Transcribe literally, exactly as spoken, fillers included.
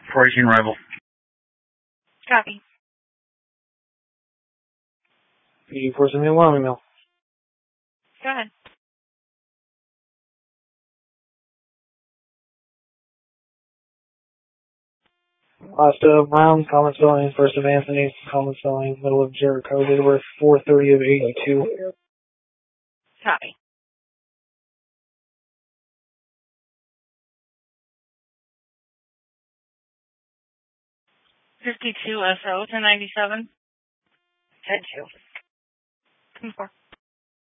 four eighteen arrival. Copy. P D four seventy one, email. Go ahead. Last of Brown, common spelling, first of Anthony, common spelling, middle of Jericho, date of birth four thirty of eighty-two. Copy. fifty-two S O to ninety-seven. ten two. Confirm.